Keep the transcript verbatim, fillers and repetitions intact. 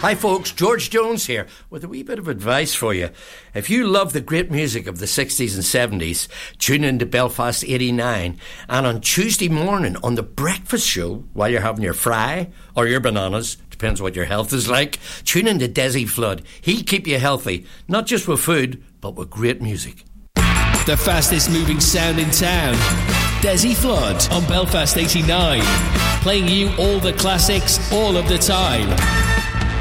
Hi folks, George Jones here with a wee bit of advice for you. If you love the great music of the sixties and seventies, tune in to Belfast eighty-nine, and on Tuesday morning on the breakfast show, while you're having your fry or your bananas, depends what your health is like, tune in to Desi Flood. He'll keep you healthy, not just with food, but with great music. The fastest moving sound in town, Desi Flood on Belfast eighty-nine, playing you all the classics all of the time.